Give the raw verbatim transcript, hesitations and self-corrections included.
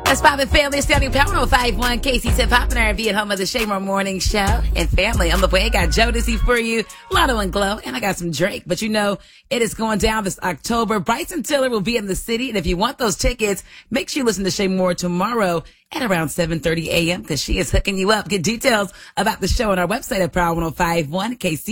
That's Pop and Family, standing Power oh five one. Casey Tip Hop and R and B at home of the Shamer Morning Show. And family, on the way, I got Jodeci for you, Lotto and Glow, and I got some Drake. But you know, it is going down this October. Bryson Tiller will be in the city. And if you want those tickets, make sure you listen to Shay Moore tomorrow at around seven thirty a.m. because she is hooking you up. Get details about the show on our website at Power ten fifty-one. K C